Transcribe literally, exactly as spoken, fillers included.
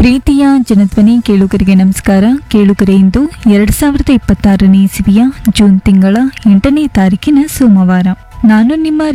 ಪ್ರೀತಿಯ ಜನಧ್ವನಿ ಕೇಳುಗರಿಗೆ ನಮಸ್ಕಾರ. ಕೇಳುಗರೆ, ಇಂದು ಎರಡ್ ಸಾವಿರದ ಇಪ್ಪತ್ತಾರನೇ ಇಸವಿಯ ಜೂನ್ ತಿಂಗಳ ಎಂಟನೇ ತಾರೀಕಿನ ಸೋಮವಾರ. ನಾನು ನಿಮ್ಮ